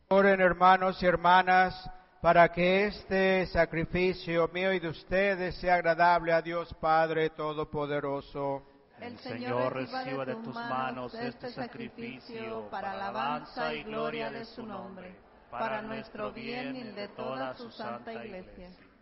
Oren, hermanos y hermanas, para que este sacrificio mío y de ustedes sea agradable a Dios Padre Todopoderoso. El Señor reciba de tus manos este sacrificio para alabanza y gloria de su nombre, para nuestro bien y de toda su santa Iglesia.